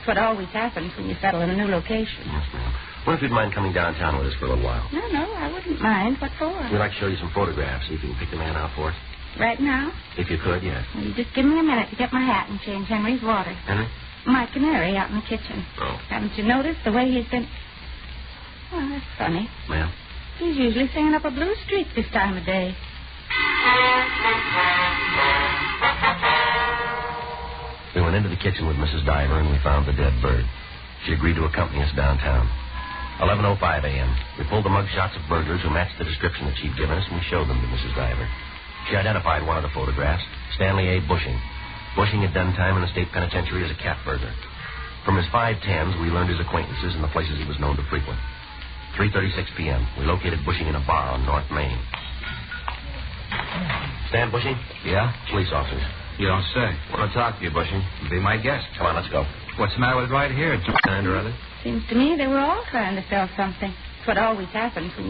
It's what always happens when you settle in a new location. Yes, ma'am. Wonder if you'd mind coming downtown with us for a little while. No, I wouldn't mind. What for? We'd like to show you some photographs. See if you can pick the man out for us. Right now? If you could, yes. Well, you just give me a minute to get my hat and change Henry's water. Henry? My canary out in the kitchen. Oh. Haven't you noticed the way he's been... Well, that's funny. Ma'am? He's usually singing up a blues streak this time of day. We went into the kitchen with Mrs. Diver, and we found the dead bird. She agreed to accompany us downtown. 11:05 a.m. We pulled the mug shots of burglars who matched the description that she'd given us, and we showed them to Mrs. Diver. She identified one of the photographs, Stanley A. Bushing. Bushing had done time in the state penitentiary as a cat burglar. From his 510s, we learned his acquaintances and the places he was known to frequent. 3:36 p.m. We located Bushing in a bar on North Main. Stan Bushing? Yeah? Police officers. You don't say. Want to talk to you, Bushing. Be my guest. Come on, let's go. What's the matter with right here? Kind or other? Seems to me they were all trying to sell something. It's what always happens when you